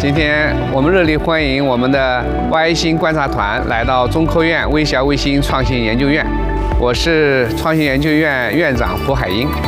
今天我们热烈欢迎我们的外星观察团来到中科院微小卫星创新研究院。我是创新研究院院长胡海英。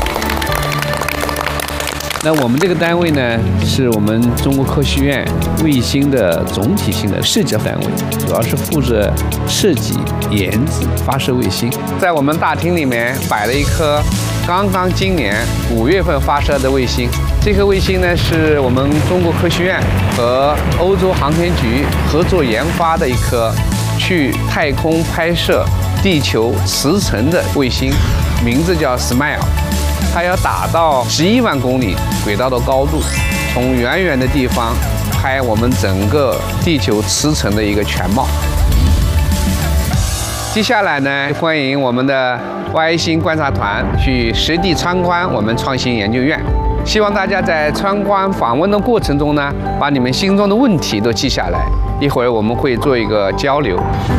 那我们这个单位呢，是我们中国科学院卫星的总体性的设计单位，主要是负责设计、研制、发射卫星。在我们大厅里面摆了一颗刚刚今年5月份发射的卫星。这颗卫星呢，是我们中国科学院和欧洲航天局合作研发的一颗去太空拍摄地球磁层的卫星，名字叫 SMILE。它要达到11万公里轨道的高度，从远远的地方拍我们整个地球磁层的一个全貌。接下来呢，欢迎我们的外星观察团去实地参观我们创新研究院。希望大家在参观访问的过程中呢，把你们心中的问题都记下来，一会儿我们会做一个交流。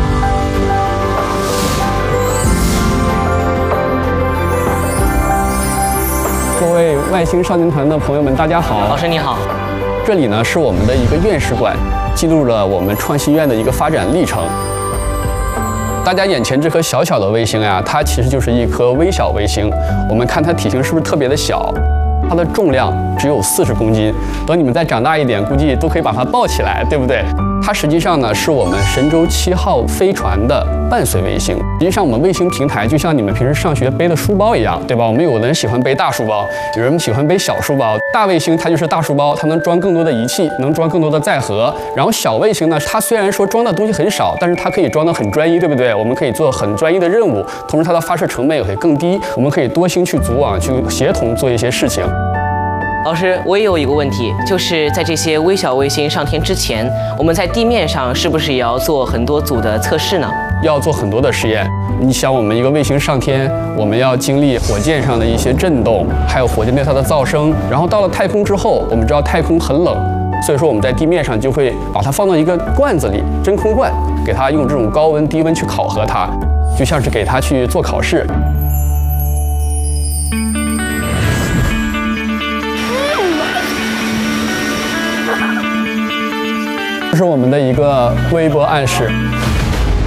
各位外星少年团的朋友们，大家好。 老师你好。 这里呢是我们的一个院士馆，记录了我们创新院的一个发展历程。大家眼前这颗小小的卫星呀，它其实就是一颗微小卫星。我们看它体型是不是特别的小？它的重量只有40公斤。等你们再长大一点，估计都可以把它抱起来，对不对？它实际上呢是我们神舟7号飞船的伴随卫星。实际上，我们卫星平台就像你们平时上学背的书包一样，对吧？我们有的人喜欢背大书包，有人喜欢背小书包。大卫星它就是大书包，它能装更多的仪器，能装更多的载荷。然后小卫星呢，它虽然说装的东西很少，但是它可以装得很专一，对不对？我们可以做很专一的任务，同时它的发射成本也会更低。我们可以多星去组网，去协同做一些事情。 老师，我也有一个问题，就是在这些微小卫星上天之前，我们在地面上是不是也要做很多组的测试呢？ 要做很多的实验。你想，我们一个卫星上天，我们要经历火箭上的一些震动，还有火箭对它的噪声。然后到了太空之后，我们知道太空很冷，所以说我们在地面上就会把它放到一个罐子里，真空罐，给它用这种高温低温去考核它，就像是给它去做考试。这是我们的一个微波暗室，